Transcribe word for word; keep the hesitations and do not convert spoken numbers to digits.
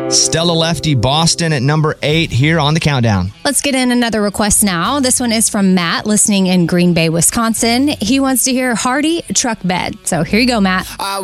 Stella Lefty, Boston at number eight here on the countdown. Let's get in another request now. This one is from Matt, listening in Green Bay, Wisconsin. He wants to hear Hardy, Truck Bed. So here you go, Matt. I